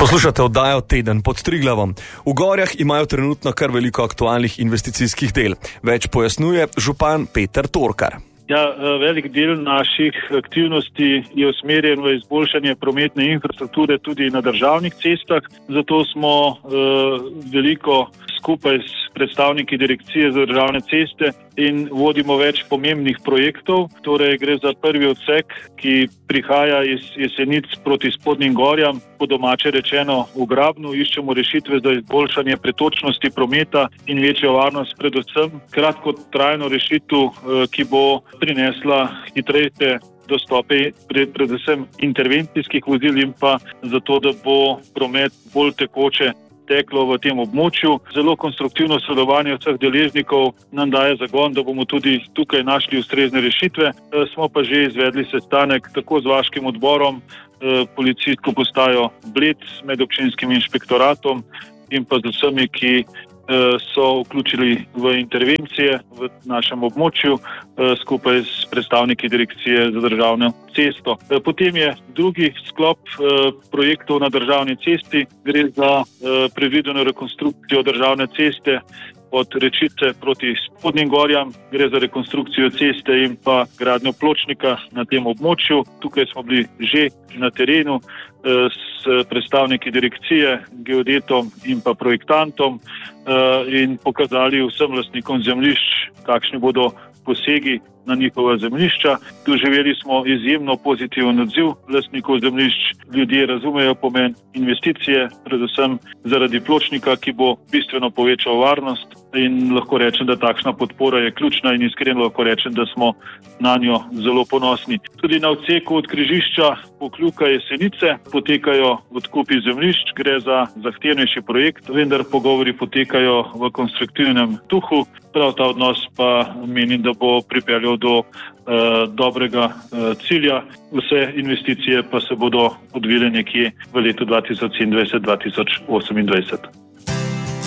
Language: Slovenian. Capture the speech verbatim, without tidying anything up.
Poslušate oddajo Teden pod Triglavom. V Gorjah imajo trenutno kar veliko aktualnih investicijskih del. Več pojasnjuje župan Peter Torkar. Ja, velik del naših aktivnosti je usmerjen v izboljšanje prometne infrastrukture tudi na državnih cestah. Zato smo uh, veliko skupaj s predstavniki Direkcije za državne ceste in vodimo več pomembnih projektov. Torej gre za prvi odsek, ki prihaja iz Jesenic proti Spodnjim Gorjam, po domače rečeno v Grabnu. Iščemo rešitve za izboljšanje pretočnosti prometa in večjo varnost, predvsem kratkotrajno rešitev, ki bo prinesla hitrejše dostope, predvsem intervencijskih vozil in pa zato, da bo promet bolj tekoče teklo v tem območju. Zelo konstruktivno sodelovanje vseh deležnikov nam daje zagon, da bomo tudi tukaj našli ustrezne rešitve. E, smo pa že izvedli sestanek tako z vaškim odborom, e, policijsko postajo Bled, med občinskim inšpektoratom in pa z vsemi, ki so vključili v intervencije v našem območju skupaj s predstavniki Direkcije za državno cesto. Potem je drugi sklop projektov na državni cesti. Gre za predvideno rekonstrukcijo državne ceste od Rečice proti Spodnjim Gorjam. Gre za rekonstrukcijo ceste in pa gradnjo pločnika na tem območju. Tukaj smo bili že na terenu s predstavniki direkcije, geodetom in pa projektantom in pokazali vsem lastnikom zemljišč, kakšni bodo posegi na njihova zemljišča. Doživeli smo izjemno pozitiven odziv lastnikov zemljišč. Ljudje razumejo pomen investicije, predvsem zaradi pločnika, ki bo bistveno povečal varnost, in lahko rečem, da takšna podpora je ključna in iskreno lahko rečem, da smo na njo zelo ponosni. Tudi na odseku od križišča Pokljuka Jesenice potekajo odkupi zemljišč. Gre za zahtevnejši projekt, vendar pogovori potekajo v konstruktivnem duhu. Prav ta odnos pa menim, da bo pripeljal do uh, dobrega uh, cilja. Vse investicije pa se bodo odvile nekje v letu dva tisoč sedemindvajset do dva tisoč osemindvajset.